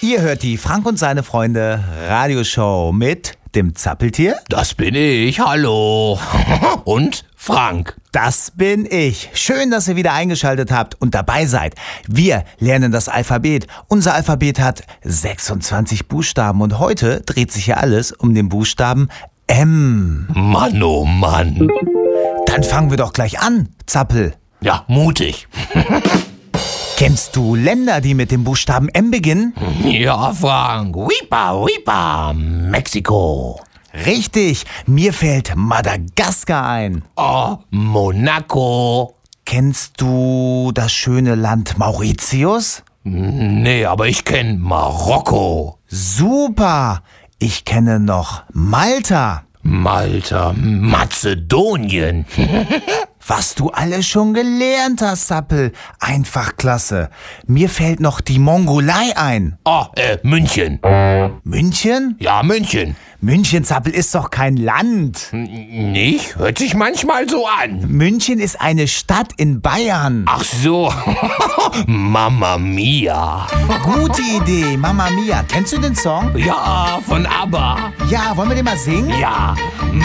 Ihr hört die Frank und seine Freunde Radioshow mit dem Zappeltier. Das bin ich, hallo. Und Frank. Das bin ich. Schön, dass ihr wieder eingeschaltet habt und dabei seid. Wir lernen das Alphabet. Unser Alphabet hat 26 Buchstaben und heute dreht sich ja alles um den Buchstaben M. Mann, oh Mann. Dann fangen wir doch gleich an, Zappel. Ja, mutig. Kennst du Länder, die mit dem Buchstaben M beginnen? Ja, Frank. Wipa, Mexiko. Richtig, mir fällt Madagaskar ein. Oh, Monaco. Kennst du das schöne Land Mauritius? Nee, aber ich kenne Marokko. Super, ich kenne noch Malta. Malta, Mazedonien. Was du alles schon gelernt hast, Zappel. Einfach klasse. Mir fällt noch die Mongolei ein. Oh, München. München? Ja, München. München, Zappel, ist doch kein Land. Nicht? Hört sich manchmal so an. München ist eine Stadt in Bayern. Ach so. Mamma Mia. Gute Idee, Mamma Mia. Kennst du den Song? Ja, von ABBA. Ja, wollen wir den mal singen? Ja.